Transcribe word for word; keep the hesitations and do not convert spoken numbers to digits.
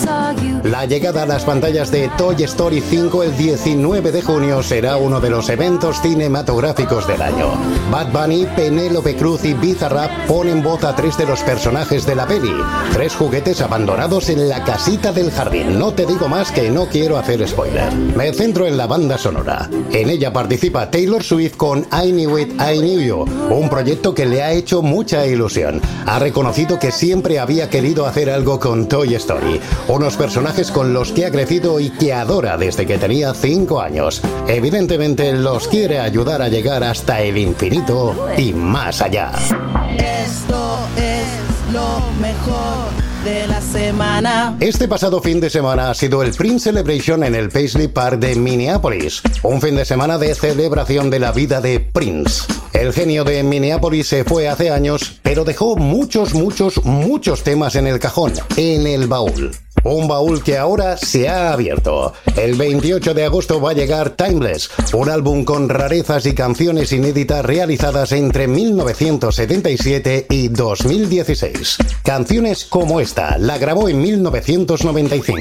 La llegada a las pantallas de Toy Story cinco el diecinueve de junio será uno de los eventos cinematográficos del año. Bad Bunny, Penélope Cruz y Bizarrap ponen voz a tres de los personajes de la peli. Tres juguetes abandonados en la casita del jardín. No te digo más, que no quiero hacer spoiler. Me centro en la banda sonora. En ella participa Taylor Swift con I Knew It, I Knew You, un proyecto que le ha hecho mucha ilusión. Ha reconocido que siempre había querido hacer algo con Toy Story, unos personajes con los que ha crecido y que adora desde que tenía cinco años. Evidentemente los quiere ayudar a llegar hasta el infinito y más allá. Esto es lo mejor de la semana. Este pasado fin de semana ha sido el Prince Celebration en el Paisley Park de Minneapolis, un fin de semana de celebración de la vida de Prince. El genio de Minneapolis se fue hace años, pero dejó muchos, muchos, muchos temas en el cajón, en el baúl. Un baúl que ahora se ha abierto. El veintiocho de agosto va a llegar Timeless, un álbum con rarezas y canciones inéditas realizadas entre mil novecientos setenta y siete y dos mil dieciséis. Canciones como esta la grabó en mil novecientos noventa y cinco.